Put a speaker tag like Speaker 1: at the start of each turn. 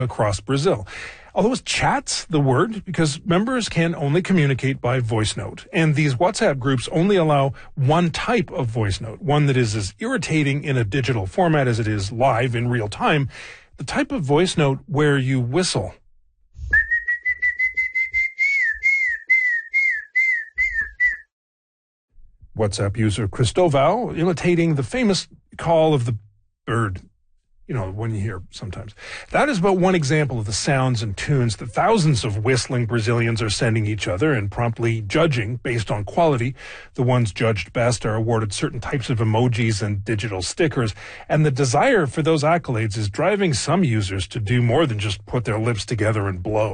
Speaker 1: across Brazil. Although it's chat's the word because members can only communicate by voice note. And these WhatsApp groups only allow one type of voice note, one that is as irritating in a digital format as it is live in real time, the type of voice note where you whistle. WhatsApp user Cristóvão imitating the famous call of the bird. You know, when you hear sometimes. That is but one example of the sounds and tunes that thousands of whistling Brazilians are sending each other and promptly judging based on quality. The ones judged best are awarded certain types of emojis and digital stickers. And the desire for those accolades is driving some users to do more than just put their lips together and blow.